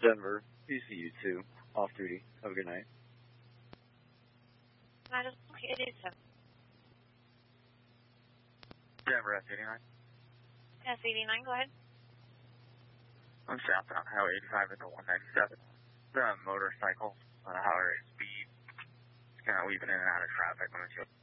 Denver, PCU 2, off duty. Have a good night. It is 7. Denver, S89. S89, go ahead. I'm southbound Highway 85 at the 197. They're on motorcycles on a higher rate of speed. Just kind of weaving in and out of traffic when it's